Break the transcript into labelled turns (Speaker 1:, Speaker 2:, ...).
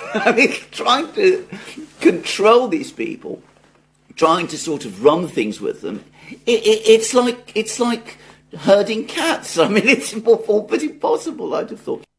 Speaker 1: I mean, trying to control these people, trying to sort of run things with them, it's like herding cats. I mean, it's but impossible, I'd have thought.